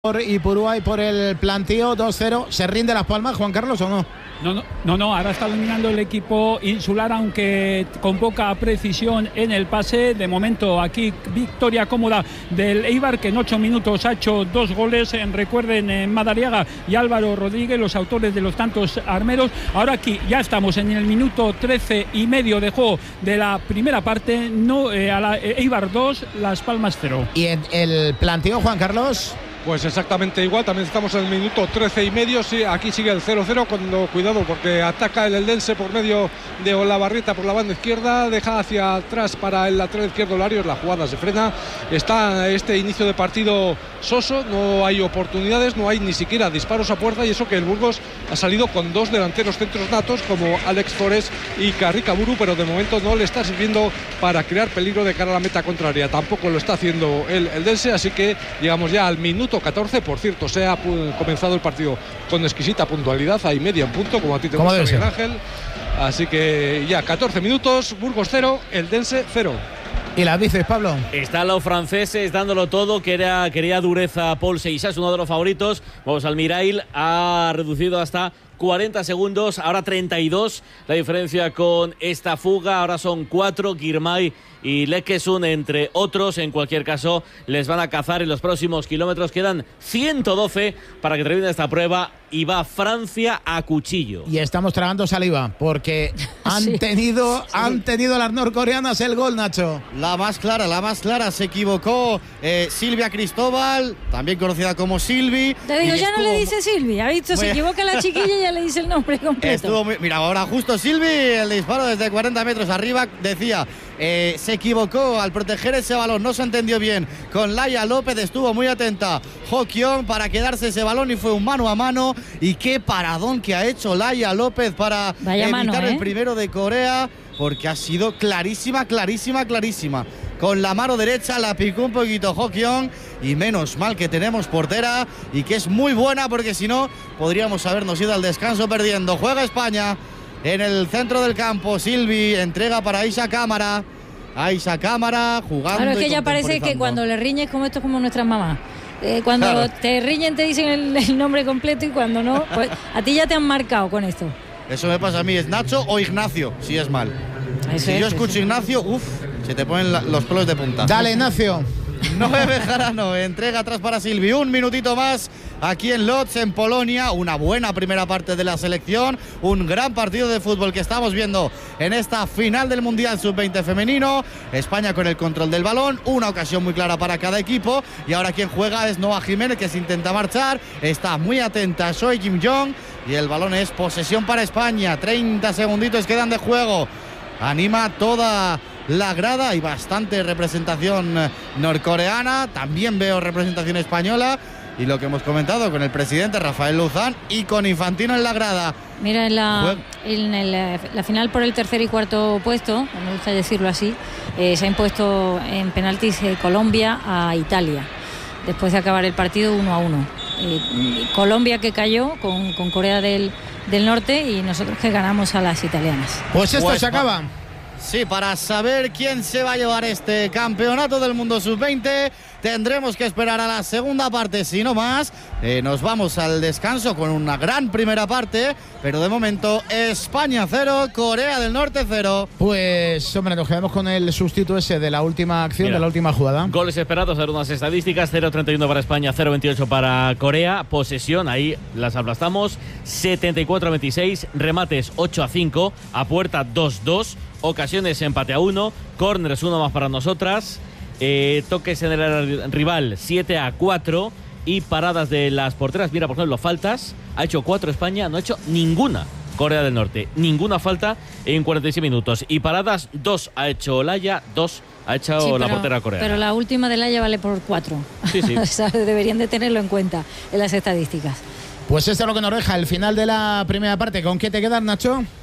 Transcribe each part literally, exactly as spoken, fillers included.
y Uruguay por el planteo dos cero. ¿Se rinde Las Palmas, Juan Carlos, o no? No, no, no, no, ahora está dominando el equipo insular, aunque con poca precisión en el pase. De momento aquí victoria cómoda del Eibar, que en ocho minutos ha hecho dos goles. En, recuerden, en Madariaga y Álvaro Rodríguez, los autores de los tantos armeros. Ahora aquí ya estamos en el minuto trece y medio de juego de la primera parte. No, eh, a la, eh, Eibar dos, Las Palmas cero. ¿Y en el planteo, Juan Carlos? Pues exactamente igual, también estamos en el minuto trece y medio, sí, aquí sigue el cero cero, cuando, cuidado porque ataca el Eldense por medio de Olavarrieta por la banda izquierda, deja hacia atrás para el lateral izquierdo Larios, la jugada se frena, está este inicio de partido soso, no hay oportunidades, no hay ni siquiera disparos a puerta, y eso que el Burgos ha salido con dos delanteros centros natos como Alex Forés y Carricaburu, pero de momento no le está sirviendo para crear peligro de cara a la meta contraria, tampoco lo está haciendo el Eldense, así que llegamos ya al minuto catorce. Por cierto, se ha comenzado el partido con exquisita puntualidad, hay media en punto, como a ti te gusta, Miguel Ángel. Así que ya catorce minutos, Burgos cero, Eldense cero. ¿Y las dices, Pablo? Están los franceses dándolo todo. Quería, quería dureza Paul Seixas, uno de los favoritos. Vamos, Almirail ha reducido hasta cuarenta segundos, ahora treinta y dos. La diferencia con esta fuga, ahora son cuatro. Girmay y Lekesun, entre otros. En cualquier caso, les van a cazar en los próximos kilómetros. Quedan ciento doce para que termine esta prueba y va Francia a cuchillo. Y estamos tragando saliva porque han sí. tenido sí. han tenido las norcoreanas el gol, Nacho. La más clara, la más clara. Se equivocó eh, Silvia Cristóbal, también conocida como Silvi. Te digo, ya estuvo... no le dice Silvi. Ha visto, se equivoca la chiquilla y ya le dice el nombre completo. Estuvo muy... Mira, ahora justo Silvi, el disparo desde cuarenta metros arriba, decía... Eh, se equivocó al proteger ese balón, no se entendió bien con Laia López, estuvo muy atenta Ho Kyon para quedarse ese balón y fue un mano a mano. Y qué paradón que ha hecho Laia López para Vaya evitar mano, ¿eh? el primero de Corea, porque ha sido clarísima, clarísima, clarísima. Con la mano derecha la picó un poquito Ho Kyon, y menos mal que tenemos portera y que es muy buena, porque si no podríamos habernos ido al descanso perdiendo. Juega España en el centro del campo. Silvi entrega para Aisha Cámara. Aisha Cámara jugando. Claro, es que ya parece que cuando le riñes, como esto, como nuestras mamás. Eh, cuando claro. te riñen te dicen el, el nombre completo, y cuando no, pues a ti ya te han marcado con esto. Eso me pasa a mí, es Nacho o Ignacio, si es mal. Eso si es, yo escucho eso. Ignacio, uff, se te ponen la, los pelos de punta. Dale, Ignacio. Noé Bejarano entrega atrás para Silvi. Un minutito más aquí en Lodz, en Polonia. Una buena primera parte de la selección. Un gran partido de fútbol que estamos viendo en esta final del Mundial sub veinte femenino. España con el control del balón. Una ocasión muy clara para cada equipo. Y ahora quien juega es Noah Jiménez, que se intenta marchar. Está muy atenta Choi Kim-jong. Y el balón es posesión para España. treinta segunditos quedan de juego. Anima toda la grada, y bastante representación norcoreana, también veo representación española, y lo que hemos comentado con el presidente Rafael Luzán y con Infantino en la grada. Mira, en la, en el, la final por el tercer y cuarto puesto, me gusta decirlo así, eh, se ha impuesto en penaltis eh, Colombia a Italia, después de acabar el partido uno a uno. Eh, Colombia que cayó con, con Corea del, del Norte, y nosotros que ganamos a las italianas. Pues esto pues, se acaba. Sí, para saber quién se va a llevar este campeonato del mundo sub veinte tendremos que esperar a la segunda parte, si no más. Eh, nos vamos al descanso con una gran primera parte, pero de momento España cero, Corea del Norte cero. Pues, hombre, nos quedamos con el sustituto ese de la última acción, Mira, de la última jugada. Goles esperados, a ver unas estadísticas: cero treinta y uno para España, cero veintiocho para Corea. Posesión, ahí las aplastamos, setenta y cuatro a veintiséis. Remates ocho a cinco, a puerta dos dos. Ocasiones empate a uno, corners uno más para nosotras, eh, toques en el rival siete a cuatro, y paradas de las porteras. Mira, por ejemplo, faltas, ha hecho cuatro España, no ha hecho ninguna Corea del Norte, ninguna falta en cuarenta y seis minutos, y paradas dos ha hecho Olaya, dos ha hecho sí, pero, la portera coreana. Pero la última de Olaya vale por cuatro. Sí, sí. O sea, deberían de tenerlo en cuenta en las estadísticas. Pues esto es lo que nos deja el final de la primera parte. ¿Con qué te quedas, Nacho?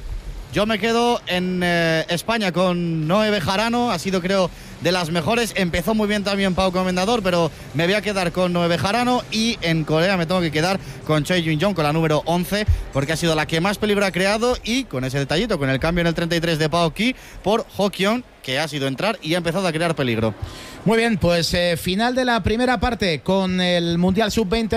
Yo me quedo en eh, España con Noé Bejarano, ha sido creo de las mejores. Empezó muy bien también Pau Comendador, pero me voy a quedar con Noé Bejarano. Y en Corea me tengo que quedar con Choi Jun-jong, con la número once, porque ha sido la que más peligro ha creado. Y con ese detallito, con el cambio en el treinta y tres de Pao Ki por Ho Kyon, que ha sido entrar y ha empezado a crear peligro. Muy bien, pues eh, final de la primera parte con el Mundial sub veinte